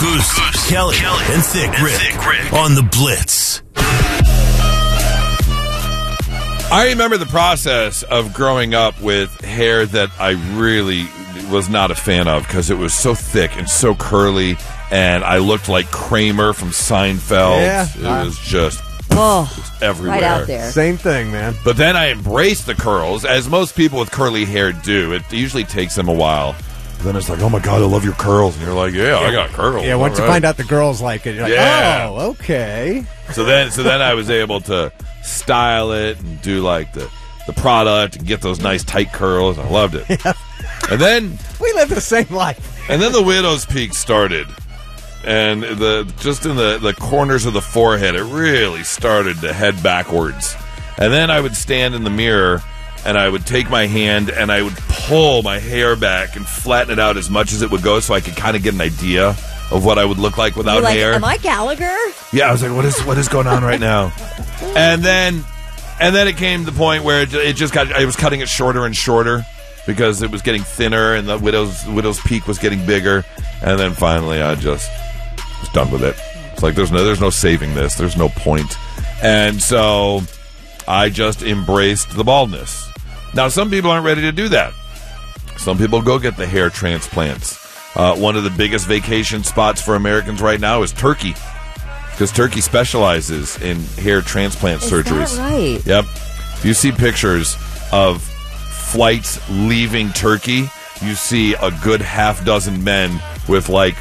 Goose, Kelly, and Thick Rick on the Blitz. I remember the process of growing up with hair that I really was not a fan of because it was so thick and so curly, and I looked like Kramer from Seinfeld. Yeah. It was just everywhere. Right out there. Same thing, man. But then I embraced the curls, as most people with curly hair do. It usually takes them a while. Then it's like, oh my God, I love your curls. And you're like, yeah, I got curls. Yeah, once you find out the girls like it, you're like, Yeah. oh, okay. So then I was able to style it and do like the product and get those nice tight curls. I loved it. Yeah. And then We live the same life. and then the widow's peak started. And just in the corners of the forehead, it really started to head backwards. And then I would stand in the mirror and I would take my hand and I would pull my hair back and flatten it out as much as it would go so I could kind of get an idea of what I would look like without You're like, hair. am I Gallagher? Yeah, I was like, what is going on right now? And then it came to the point where I was cutting it shorter and shorter because it was getting thinner and the widow's peak was getting bigger. And then finally I just was done with it. It's like there's no saving this. There's no point. And so I just embraced the baldness. Now, some people aren't ready to do that. Some people go get the hair transplants. One of the biggest vacation spots for Americans right now is Turkey, because Turkey specializes in hair transplant surgeries. Is that right? Yep. If you see pictures of flights leaving Turkey, you see a good half dozen men with like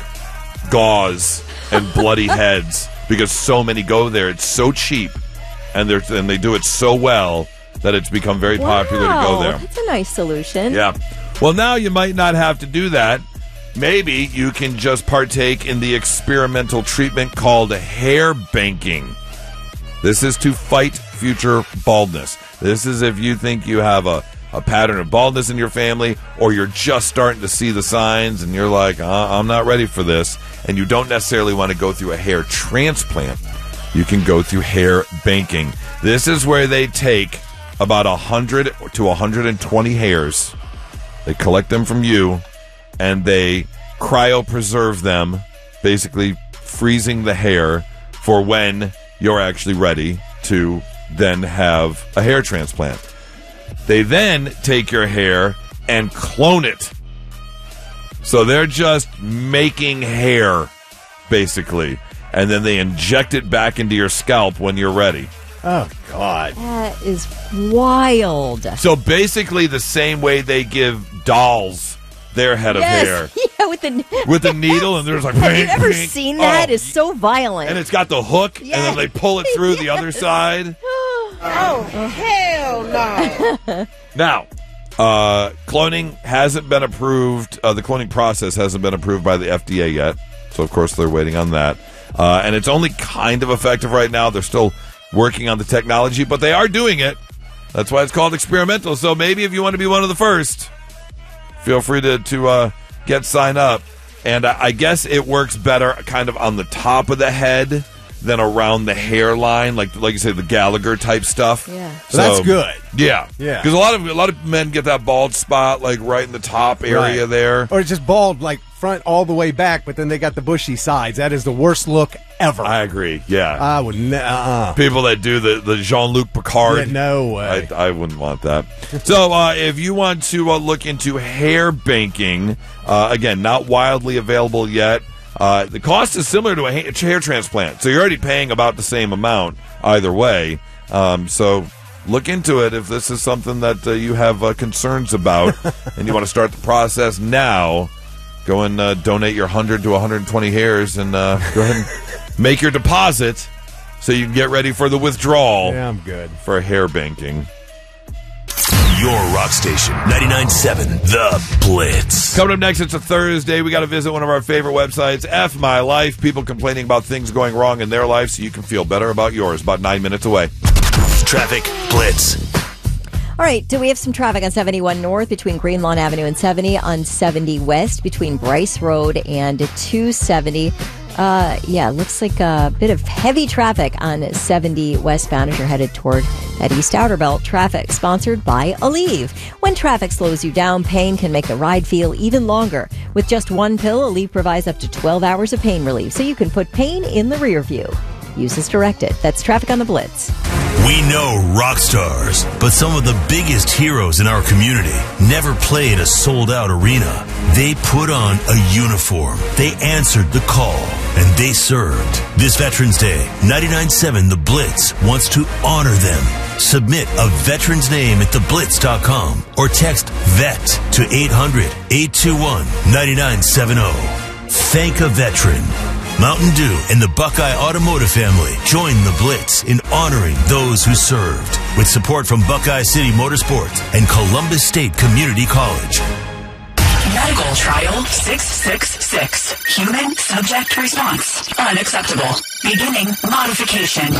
gauze and bloody heads because so many go there. It's so cheap, and they do it so well that it's become very popular to go there. That's a nice solution. Yeah. Well, now you might not have to do that. Maybe you can just partake in the experimental treatment called hair banking. This is to fight future baldness. This is if you think you have a pattern of baldness in your family, or you're just starting to see the signs and you're like, I'm not ready for this, and you don't necessarily want to go through a hair transplant. You can go through hair banking. This is where they take about 100 to 120 hairs. They collect them from you, and they cryopreserve them, basically freezing the hair for when you're actually ready to then have a hair transplant. They then take your hair and clone it. So they're just making hair, basically, and then they inject it back into your scalp when you're ready. Oh, God. That is wild. So basically the same way they give dolls their head of hair. Yeah, with the needle, and there's like... Have you ever pink. seen that? Oh, It's so violent. and it's got the hook, and then they pull it through the other side. Oh, hell no. Now, cloning hasn't been approved. The cloning process hasn't been approved by the FDA yet. So, of course, they're waiting on that. And it's only kind of effective right now. They're still working on the technology, but they are doing it. That's why it's called experimental. So maybe if you want to be one of the first, feel free to get signed up. And I guess it works better kind of on the top of the head than around the hairline, like you say, the Gallagher type stuff. Yeah. So that's good. Yeah, Yeah. Because a lot of men get that bald spot like right in the top area Right. there. Or it's just bald, like front all the way back, but then they got the bushy sides. That is the worst look ever. I agree. Yeah, I would people that do the Jean-Luc Picard. Yeah, no way. I wouldn't want that. So if you want to look into hair banking, again, not wildly available yet. The cost is similar to a hair transplant, so you're already paying about the same amount either way. So look into it if this is something that you have concerns about and you want to start the process now. Go and donate your 100 to 120 hairs and go ahead and make your deposit so you can get ready for the withdrawal Yeah, I'm good. for hair banking. Your rock station, 99.7 The Blitz. Coming up next, it's a Thursday. We got to visit one of our favorite websites, F My Life. People complaining about things going wrong in their life so you can feel better about yours. About 9 minutes away. Traffic Blitz. All right, do we have some traffic on 71 North between Greenlawn Avenue and 70, on 70 West between Bryce Road and 270, Yeah, looks like a bit of heavy traffic on 70 westbound as you're headed toward that East Outer Belt. Traffic sponsored by Aleve. When traffic slows you down, pain can make the ride feel even longer. With just one pill, Aleve provides up to 12 hours of pain relief, so you can put pain in the rear view. Use as directed. That's Traffic on the Blitz. We know rock stars, but some of the biggest heroes in our community never play at a sold-out arena. They put on a uniform. They answered the call, and they served. This Veterans Day, 99.7 The Blitz wants to honor them. Submit a veteran's name at theblitz.com or text VET to 800-821-9970. Thank a veteran. Mountain Dew and the Buckeye Automotive family join the Blitz in honoring those who served, with support from Buckeye City Motorsports and Columbus State Community College. Medical trial 666. Human subject response unacceptable. Beginning modification.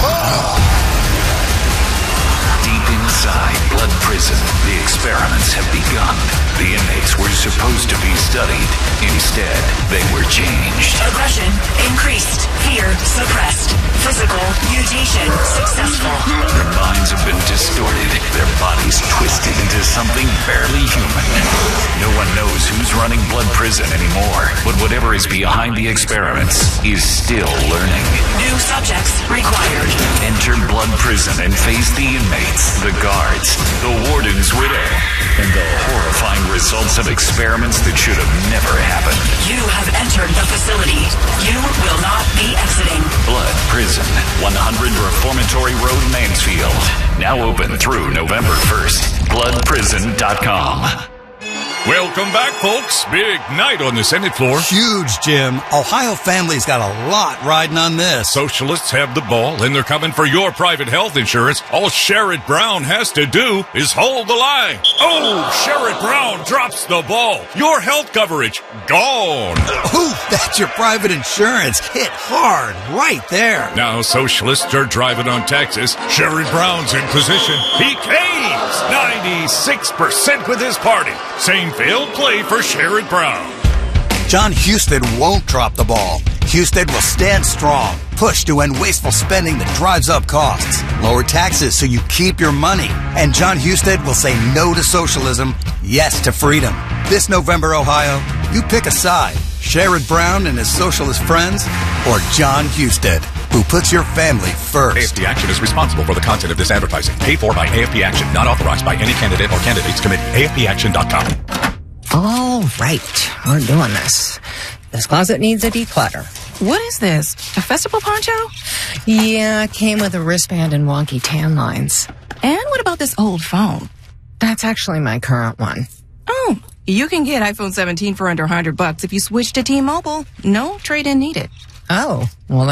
Deep inside Blood Prison, the experiments have begun. The inmates were supposed to be studied. Instead, they were changed. Aggression increased. Fear suppressed. Physical mutation successful. Their minds have been distorted. Their bodies twisted into something barely human. No one knows who's running Blood Prison anymore. But whatever is behind the experiments is still learning. New subjects required. Enter Blood Prison and face the inmates, the guards, the warden's widow, and the horrifying results of experiments that should have never happened. You have entered the facility. You will not be exiting. Blood Prison, 100 Reformatory Road, Mansfield. Now open through November 1st. BloodPrison.com. Welcome back, folks. Big night on the Senate floor. Huge, Jim. Ohio families got a lot riding on this. Socialists have the ball, and they're coming for your private health insurance. All Sherrod Brown has to do is hold the line. Oh, Sherrod Brown drops the ball. Your health coverage, gone. Ooh, that's your private insurance. Hit hard right there. Now socialists are driving on Texas. Sherrod Brown's in position. He caves 96% with his party. Same failed play for Sherrod Brown. John Husted won't drop the ball. Husted will stand strong, push to end wasteful spending that drives up costs, lower taxes so you keep your money. And John Husted will say no to socialism, yes to freedom. This November, Ohio, you pick a side. Sherrod Brown and his socialist friends, or John Husted, who puts your family first. AFP Action is responsible for the content of this advertising. Paid for by AFP Action, not authorized by any candidate or candidates committee. AFPAction.com. All right, we're doing this. This closet needs a declutter. What is this? A festival poncho? Yeah, came with a wristband and wonky tan lines. And what about this old phone? That's actually my current one. Oh, you can get iPhone 17 for under $100 if you switch to T-Mobile. No trade-in needed. Oh, well,